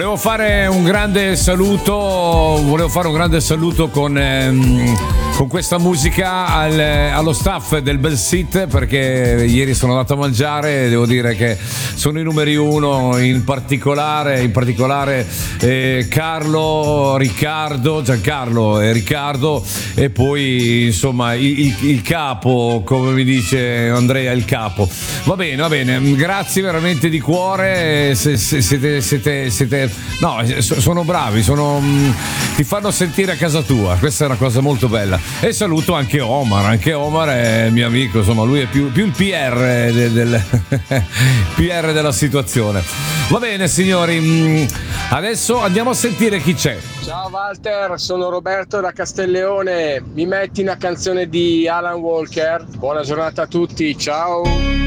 volevo fare un grande saluto con questa musica allo staff del Bel Sit, perché ieri sono andato a mangiare e devo dire che sono i numeri uno, in particolare Giancarlo e Riccardo, e poi insomma il capo, come mi dice Andrea, il capo. Va bene, grazie veramente di cuore. Sono bravi, ti fanno sentire a casa tua, questa è una cosa molto bella. E saluto anche Omar è mio amico, insomma lui è più il PR del PR della situazione. Va bene signori, adesso andiamo a sentire chi c'è. Ciao Walter, sono Roberto da Castelleone, mi metti una canzone di Alan Walker? Buona giornata a tutti, ciao!